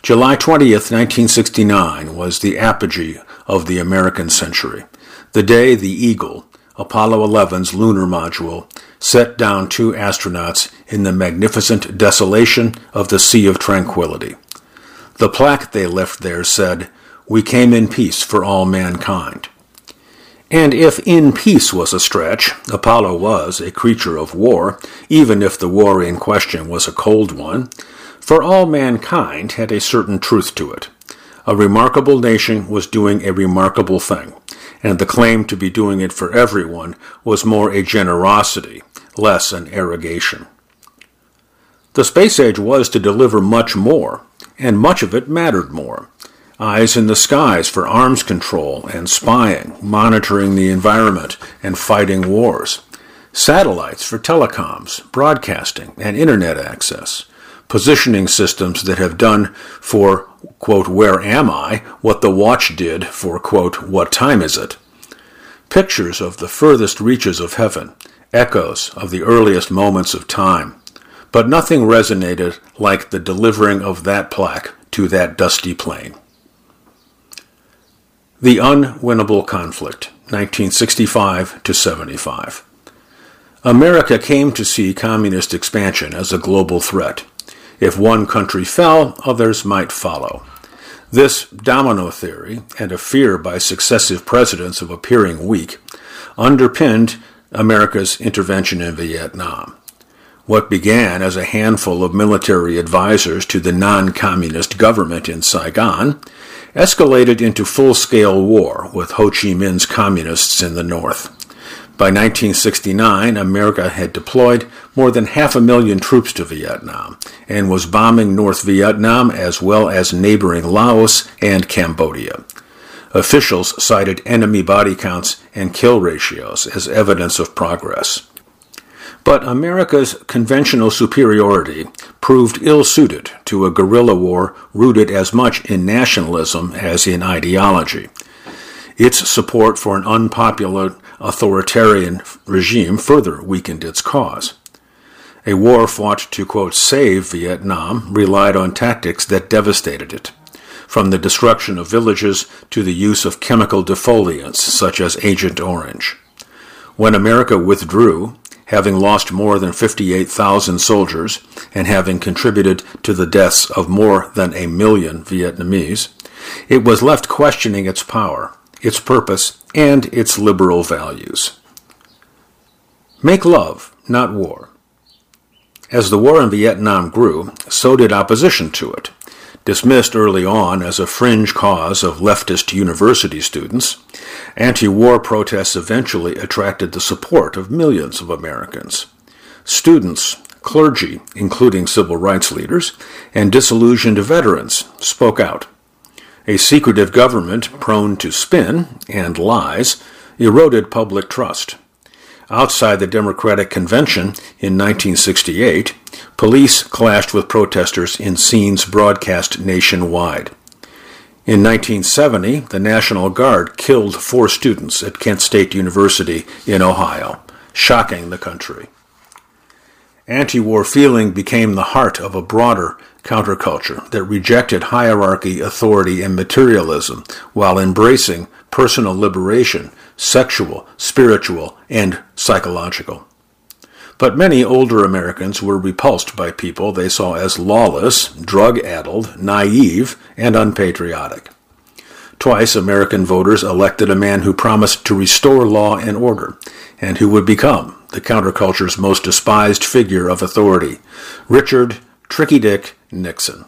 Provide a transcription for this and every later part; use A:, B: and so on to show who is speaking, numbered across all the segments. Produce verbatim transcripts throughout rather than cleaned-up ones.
A: July twentieth, nineteen sixty-nine was the apogee of the American century, the day the Eagle, Apollo eleven's lunar module, set down two astronauts in the magnificent desolation of the Sea of Tranquility. The plaque they left there said, "We came in peace for all mankind." And if in peace was a stretch, Apollo was a creature of war, even if the war in question was a cold one. For all mankind had a certain truth to it. A remarkable nation was doing a remarkable thing, and the claim to be doing it for everyone was more a generosity, less an arrogation. The space age was to deliver much more, and much of it mattered more. Eyes in the skies for arms control and spying, monitoring the environment, and fighting wars. Satellites for telecoms, broadcasting, and internet access. Positioning systems that have done for, quote, "where am I?" what the watch did for, quote, "what time is it?" Pictures of the furthest reaches of heaven, echoes of the earliest moments of time. But nothing resonated like the delivering of that plaque to that dusty plain. The Unwinnable Conflict, nineteen sixty-five to seventy-five. America came to see communist expansion as a global threat. If one country fell, others might follow. This domino theory, and a fear by successive presidents of appearing weak, underpinned America's intervention in Vietnam. What began as a handful of military advisors to the non-communist government in Saigon escalated into full-scale war with Ho Chi Minh's communists in the north. By nineteen sixty-nine, America had deployed more than half a million troops to Vietnam and was bombing North Vietnam as well as neighboring Laos and Cambodia. Officials cited enemy body counts and kill ratios as evidence of progress. But America's conventional superiority proved ill-suited to a guerrilla war rooted as much in nationalism as in ideology. Its support for an unpopular authoritarian regime further weakened its cause. A war fought to, quote, "save Vietnam" relied on tactics that devastated it, from the destruction of villages to the use of chemical defoliants such as Agent Orange. When America withdrew, having lost more than fifty-eight thousand soldiers and having contributed to the deaths of more than a million Vietnamese, it was left questioning its power, its purpose, and its liberal values. Make love, not war. As the war in Vietnam grew, so did opposition to it. Dismissed early on as a fringe cause of leftist university students, anti-war protests eventually attracted the support of millions of Americans. Students, clergy, including civil rights leaders, and disillusioned veterans spoke out. A secretive government prone to spin and lies eroded public trust. Outside the Democratic Convention in nineteen sixty-eight, police clashed with protesters in scenes broadcast nationwide. In nineteen seventy, the National Guard killed four students at Kent State University in Ohio, shocking the country. Anti-war feeling became the heart of a broader counterculture that rejected hierarchy, authority, and materialism while embracing personal liberation, sexual, spiritual, and psychological. But many older Americans were repulsed by people they saw as lawless, drug-addled, naive, and unpatriotic. Twice, American voters elected a man who promised to restore law and order, and who would become the counterculture's most despised figure of authority, Richard Tricky Dick Nixon.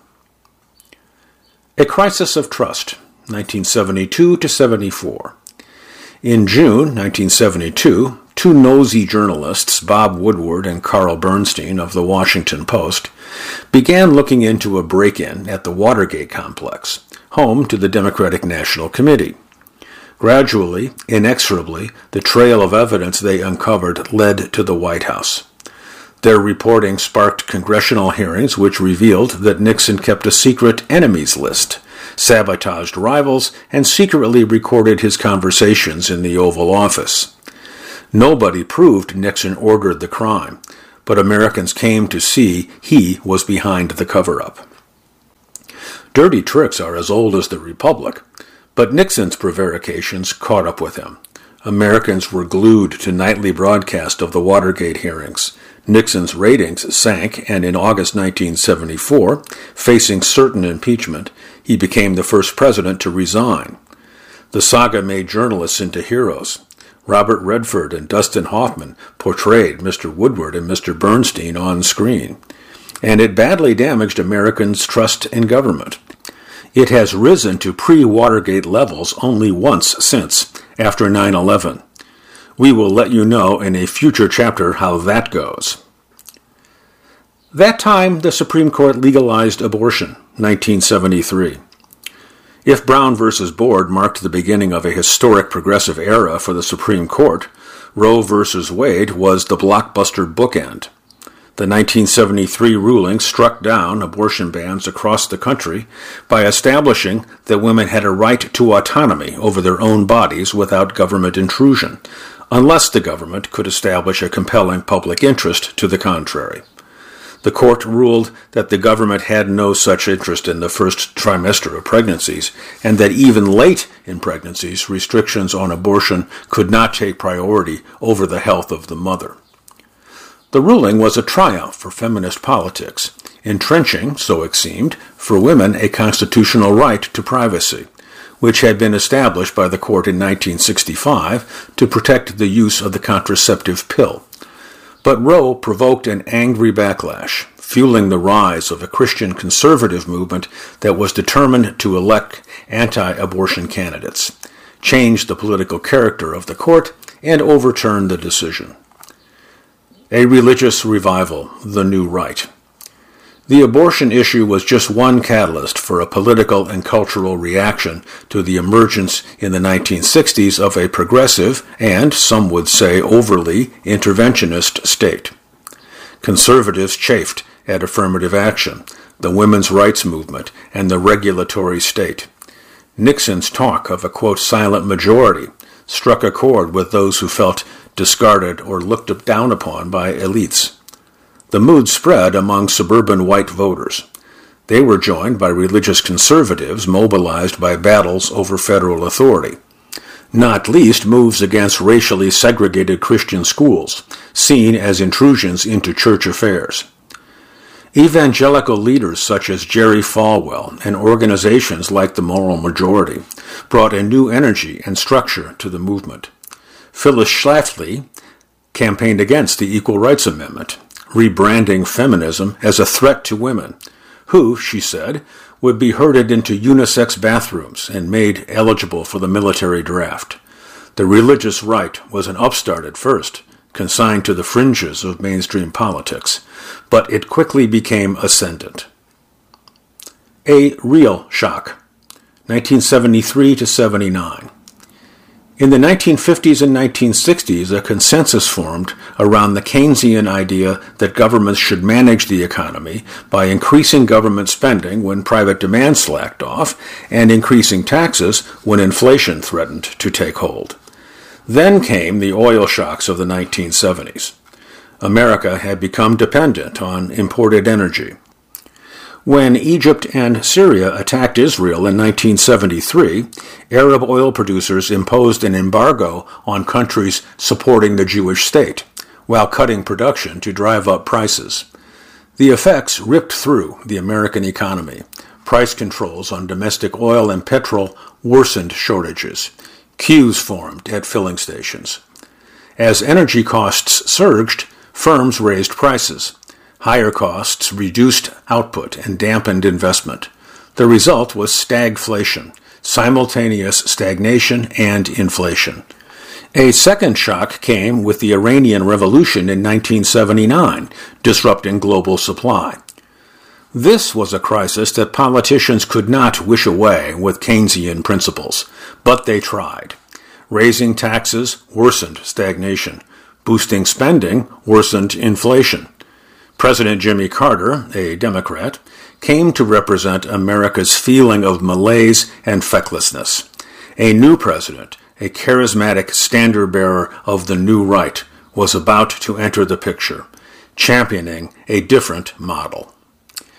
A: A Crisis of Trust, nineteen seventy-two to seventy-four. In June nineteen seventy-two, two nosy journalists, Bob Woodward and Carl Bernstein of the Washington Post, began looking into a break-in at the Watergate complex, home to the Democratic National Committee. Gradually, inexorably, the trail of evidence they uncovered led to the White House. Their reporting sparked congressional hearings which revealed that Nixon kept a secret enemies list, sabotaged rivals, and secretly recorded his conversations in the Oval Office. Nobody proved Nixon ordered the crime, but Americans came to see he was behind the cover-up. Dirty tricks are as old as the Republic, but Nixon's prevarications caught up with him. Americans were glued to nightly broadcast of the Watergate hearings. Nixon's ratings sank, and in August nineteen seventy-four, facing certain impeachment, he became the first president to resign. The saga made journalists into heroes. Robert Redford and Dustin Hoffman portrayed Mister Woodward and Mister Bernstein on screen, and it badly damaged Americans' trust in government. It has risen to pre-Watergate levels only once since, after nine eleven. We will let you know in a future chapter how that goes. That time, the Supreme Court legalized abortion, nineteen seventy-three. If Brown versus Board marked the beginning of a historic progressive era for the Supreme Court, Roe versus Wade was the blockbuster bookend. The nineteen seventy-three ruling struck down abortion bans across the country by establishing that women had a right to autonomy over their own bodies without government intrusion, unless the government could establish a compelling public interest to the contrary. The court ruled that the government had no such interest in the first trimester of pregnancies, and that even late in pregnancies, restrictions on abortion could not take priority over the health of the mother. The ruling was a triumph for feminist politics, entrenching, so it seemed, for women a constitutional right to privacy, which had been established by the court in nineteen sixty-five to protect the use of the contraceptive pill. But Roe provoked an angry backlash, fueling the rise of a Christian conservative movement that was determined to elect anti-abortion candidates, change the political character of the court, and overturn the decision. A religious revival, the new right. The abortion issue was just one catalyst for a political and cultural reaction to the emergence in the nineteen sixties of a progressive and, some would say, overly interventionist state. Conservatives chafed at affirmative action, the women's rights movement, and the regulatory state. Nixon's talk of a, quote, silent majority struck a chord with those who felt discarded or looked down upon by elites. The mood spread among suburban white voters. They were joined by religious conservatives mobilized by battles over federal authority, not least moves against racially segregated Christian schools, seen as intrusions into church affairs. Evangelical leaders such as Jerry Falwell and organizations like the Moral Majority brought a new energy and structure to the movement. Phyllis Schlafly campaigned against the Equal Rights Amendment, rebranding feminism as a threat to women, who, she said, would be herded into unisex bathrooms and made eligible for the military draft. The religious right was an upstart at first, consigned to the fringes of mainstream politics, but it quickly became ascendant. A real shock, nineteen seventy-three to seventy-nine. In the nineteen fifties and nineteen sixties, a consensus formed around the Keynesian idea that governments should manage the economy by increasing government spending when private demand slacked off and increasing taxes when inflation threatened to take hold. Then came the oil shocks of the nineteen seventies. America had become dependent on imported energy. When Egypt and Syria attacked Israel in nineteen seventy-three, Arab oil producers imposed an embargo on countries supporting the Jewish state, while cutting production to drive up prices. The effects ripped through the American economy. Price controls on domestic oil and petrol worsened shortages. Queues formed at filling stations. As energy costs surged, firms raised prices. Higher costs reduced output and dampened investment. The result was stagflation, simultaneous stagnation and inflation. A second shock came with the Iranian Revolution in nineteen seventy-nine, disrupting global supply. This was a crisis that politicians could not wish away with Keynesian principles, but they tried. Raising taxes worsened stagnation. Boosting spending worsened inflation. President Jimmy Carter, a Democrat, came to represent America's feeling of malaise and fecklessness. A new president, a charismatic standard-bearer of the new right, was about to enter the picture, championing a different model.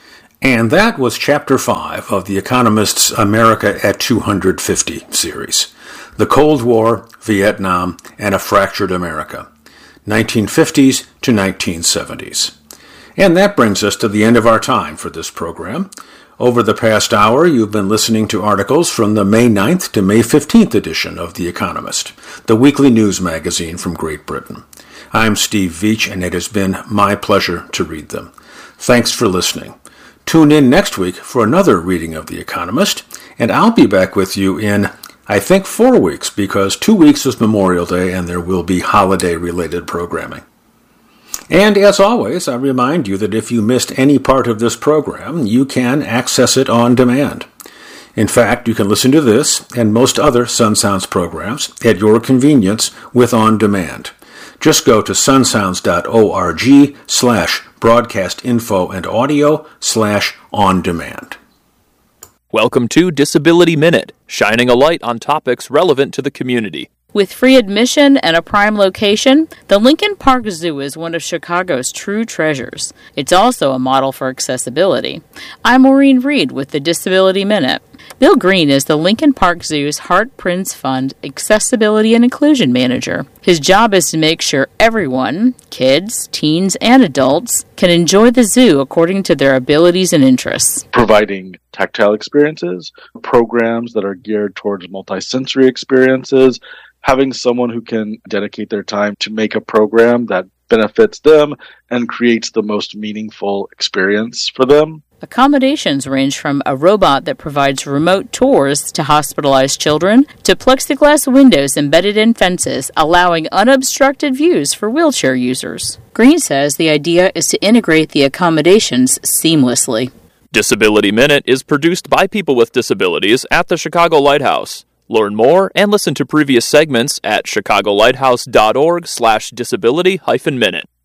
A: And that was Chapter five of The Economist's America at two hundred fifty series. The Cold War, Vietnam, and a Fractured America, nineteen fifties to nineteen seventies. And that brings us to the end of our time for this program. Over the past hour, you've been listening to articles from the May ninth to May fifteenth edition of The Economist, the weekly news magazine from Great Britain. I'm Steve Veach, and it has been my pleasure to read them. Thanks for listening. Tune in next week for another reading of The Economist, and I'll be back with you in, I think, four weeks, because two weeks is Memorial Day and there will be holiday-related programming. And as always, I remind you that if you missed any part of this program, you can access it on demand. In fact, you can listen to this and most other Sun Sounds programs at your convenience with On Demand. Just go to sunsounds.org slash broadcast info and audio slash on demand.
B: Welcome to Disability Minute, shining a light on topics relevant to the community.
C: With free admission and a prime location, the Lincoln Park Zoo is one of Chicago's true treasures. It's also a model for accessibility. I'm Maureen Reed with the Disability Minute. Bill Green is the Lincoln Park Zoo's Hart Prince Fund Accessibility and Inclusion Manager. His job is to make sure everyone, kids, teens, and adults, can enjoy the zoo according to their abilities and interests.
D: Providing tactile experiences, programs that are geared towards multisensory experiences, having someone who can dedicate their time to make a program that benefits them and creates the most meaningful experience for them.
C: Accommodations range from a robot that provides remote tours to hospitalized children to plexiglass windows embedded in fences, allowing unobstructed views for wheelchair users. Green says the idea is to integrate the accommodations seamlessly.
B: Disability Minute is produced by people with disabilities at the Chicago Lighthouse. Learn more and listen to previous segments at chicagolighthouse.org slash disability hyphen minute.